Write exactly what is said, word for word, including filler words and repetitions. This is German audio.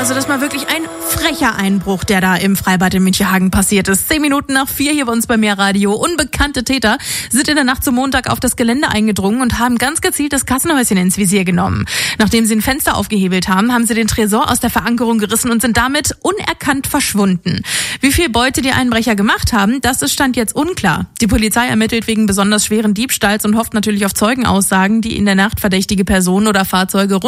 also das ist mal wirklich ein frecher Einbruch, der da im Freibad in Münchehagen passiert ist. Zehn Minuten nach vier hier bei uns bei Mehrradio. Unbekannte Täter sind in der Nacht zum Montag auf das Gelände eingedrungen und haben ganz gezielt das Kassenhäuschen ins Visier genommen. Nachdem sie ein Fenster aufgehebelt haben, haben sie den Tresor aus der Verankerung gerissen und sind damit unerkannt verschwunden. Wie viel Beute die Einbrecher gemacht haben, das ist Stand jetzt unklar. Die Polizei ermittelt wegen besonders schweren Diebstahls und hofft natürlich auf Zeugenaussagen, die in der Nacht verdächtige Personen oder Fahrzeuge